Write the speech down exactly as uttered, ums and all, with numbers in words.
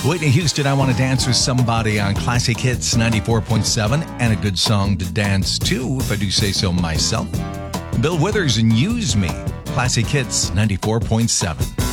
Whitney Houston, I Want to Dance with Somebody on Classic Hits ninety-four point seven, and a good song to dance to, if I do say so myself. Bill Withers and Use Me, Classic Hits ninety-four point seven.